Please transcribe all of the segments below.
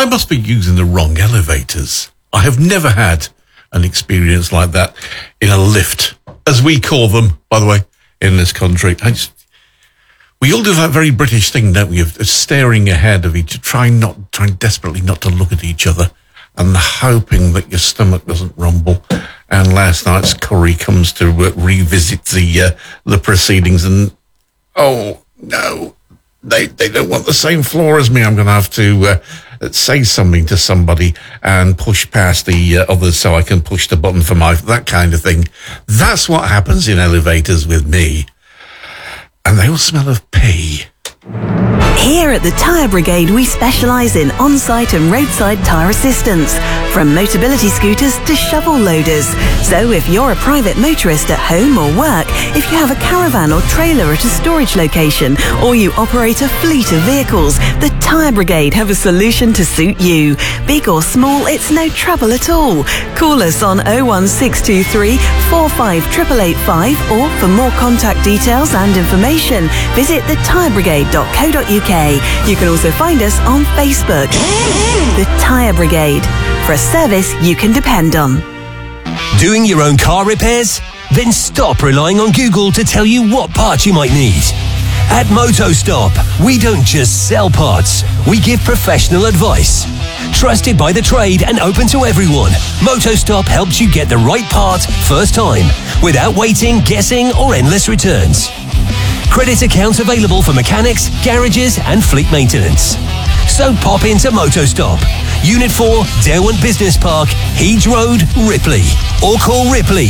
I must be using the wrong elevators. I have never had an experience like that in a lift, as we call them, by the way, in this country. We all do that very British thing, don't we, of staring ahead of each, trying desperately not to look at each other and hoping that your stomach doesn't rumble. And last night's curry comes to revisit the proceedings, and oh no, they don't want the same floor as me. I'm going to have to say something to somebody and push past the others so I can push the button for that kind of thing. That's what happens in elevators with me. And they all smell of pee. Here at the Tyre Brigade, we specialise in on-site and roadside tyre assistance, from Motability scooters to shovel loaders. So if you're a private motorist at home or work, if you have a caravan or trailer at a storage location, or you operate a fleet of vehicles, the Tyre Brigade have a solution to suit you. Big or small, it's no trouble at all. Call us on 01623 45 885, or for more contact details and information, visit thetyrebrigade.co.uk. You can also find us on Facebook. The Tyre Brigade, for a service you can depend on. Doing your own car repairs? Then stop relying on Google to tell you what parts you might need. At MotoStop, we don't just sell parts, we give professional advice. Trusted by the trade and open to everyone, MotoStop helps you get the right part first time, without waiting, guessing, or endless returns. Credit accounts available for mechanics, garages and fleet maintenance. So pop into MotoStop, Unit 4, Derwent Business Park, Heeds Road, Ripley. Or call Ripley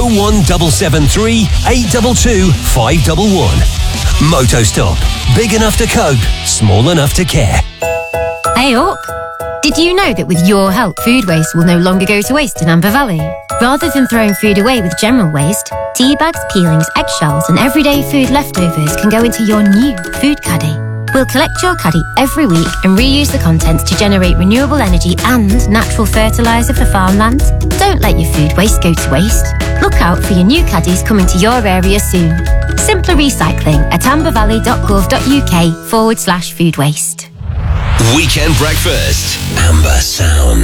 01773 822 511. MotoStop, big enough to cope, small enough to care. Hey up! Did you know that with your help, food waste will no longer go to waste in Amber Valley? Rather than throwing food away with general waste, tea bags, peelings, eggshells and everyday food leftovers can go into your new food caddy. We'll collect your caddy every week and reuse the contents to generate renewable energy and natural fertiliser for farmland. Don't let your food waste go to waste. Look out for your new caddies coming to your area soon. Simpler recycling at ambervalley.gov.uk/food waste. Weekend breakfast. Amber Sound.